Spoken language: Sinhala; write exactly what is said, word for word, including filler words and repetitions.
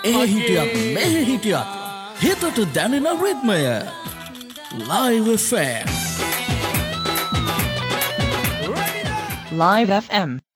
ඒ හිටියත් මෙහෙ හිටියත් හිතට දැනෙන රිද්මය Live F M Live F M